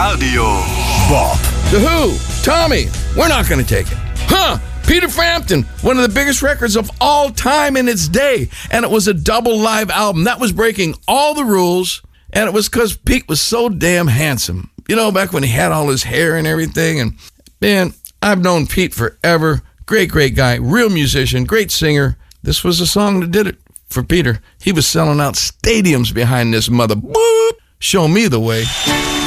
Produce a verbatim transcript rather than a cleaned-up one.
Radio Bob. The Who, Tommy, we're not going to take it. Huh? Peter Frampton, one of the biggest records of all time in its day. And it was a double live album. That was breaking all the rules. And it was because Pete was so damn handsome. You know, back when he had all his hair and everything. And man, I've known Pete forever. Great, great guy. Real musician. Great singer. This was the song that did it for Peter. He was selling out stadiums behind this mother. Boop. Show me the way.